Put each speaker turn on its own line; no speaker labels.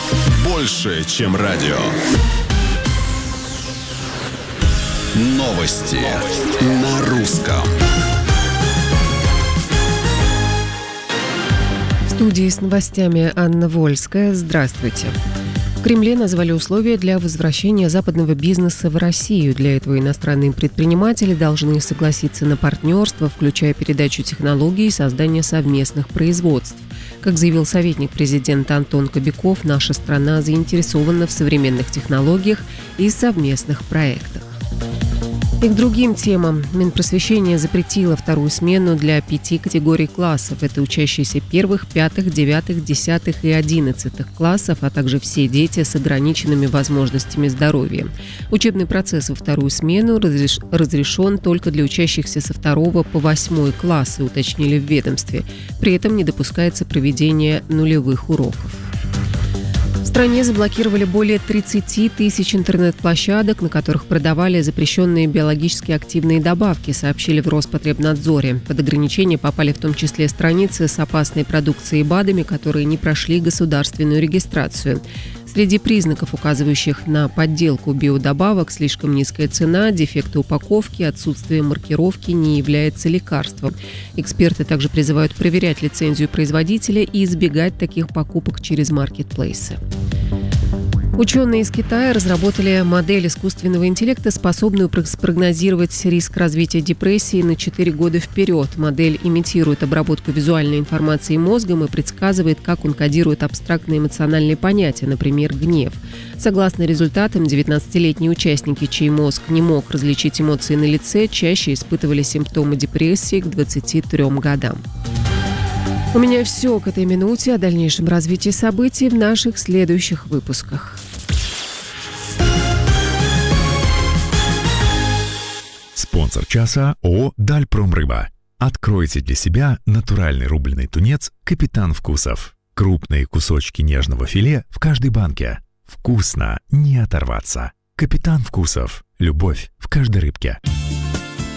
Больше, чем радио. Новости на русском.
В студии с новостями Анна Вольская. Здравствуйте. В Кремле назвали условия для возвращения западного бизнеса в Россию. Для этого иностранные предприниматели должны согласиться на партнерство, включая передачу технологий и создание совместных производств. Как заявил советник президента Антон Кобяков, наша страна заинтересована в современных технологиях и совместных проектах. И к другим темам. Минпросвещение запретило вторую смену для 5 категорий классов. Это учащиеся 1, 5, 9, 10 и 11 классов, а также все дети с ограниченными возможностями здоровья. Учебный процесс во вторую смену разрешен только для учащихся со 2 по 8 классы, уточнили в ведомстве. При этом не допускается проведение нулевых уроков. В стране заблокировали более 30 тысяч интернет-площадок, на которых продавали запрещенные биологически активные добавки, сообщили в Роспотребнадзоре. Под ограничение попали в том числе страницы с опасной продукцией и БАДами, которые не прошли государственную регистрацию. Среди признаков, указывающих на подделку биодобавок, слишком низкая цена, дефекты упаковки, отсутствие маркировки не является лекарством. Эксперты также призывают проверять лицензию производителя и избегать таких покупок через маркетплейсы. Ученые из Китая разработали модель искусственного интеллекта, способную спрогнозировать риск развития депрессии на 4 года вперед. Модель имитирует обработку визуальной информации мозгом и предсказывает, как он кодирует абстрактные эмоциональные понятия, например, гнев. Согласно результатам, 19-летние участники, чей мозг не мог различить эмоции на лице, чаще испытывали симптомы депрессии к 23 годам. У меня все к этой минуте. О дальнейшем развитии событий в наших следующих выпусках.
Спонсор часа ООО «Дальпромрыба». Откройте для себя натуральный рубленый тунец «Капитан Вкусов». Крупные кусочки нежного филе в каждой банке. Вкусно, не оторваться. «Капитан Вкусов». Любовь в каждой рыбке.